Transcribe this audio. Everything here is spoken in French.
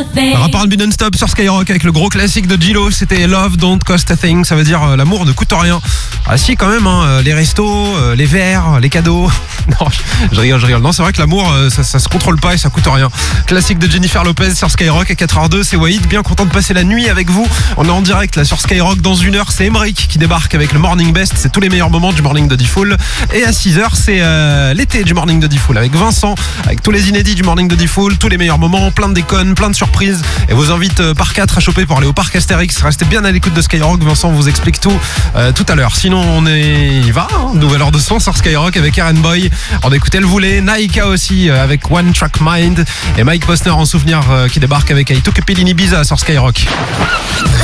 Rapport R&B non-stop sur Skyrock avec le gros classique de J-Lo, c'était Love Don't Cost a Thing, ça veut dire l'amour ne coûte rien. Ah si quand même, hein, les restos, les verres, les cadeaux. Non, je rigole. Non, c'est vrai que l'amour, ça se contrôle pas et ça coûte rien. Classique de Jennifer Lopez sur Skyrock à 4h02, c'est Wahid, bien content de passer la nuit avec vous. On est en direct là sur Skyrock, dans 1 heure, c'est Emeric qui débarque avec le Morning Best, c'est tous les meilleurs moments du Morning de D-Fool. Et à 6h, c'est l'été du Morning de D-Fool avec Vincent, avec tous les inédits du Morning de D-Fool, tous les meilleurs moments, plein de déconnes, plein de surprises. Et vous invite par 4 à choper pour aller au parc Astérix. Restez bien à l'écoute de Skyrock, Vincent vous explique tout tout à l'heure. Sinon on y va, hein, nouvelle heure de son sur Skyrock avec Aaron Boy. On écoute Elle Voulait, Naika aussi avec One Track Mind et Mike Posner en souvenir qui débarque avec I Took a Pill in Ibiza sur Skyrock.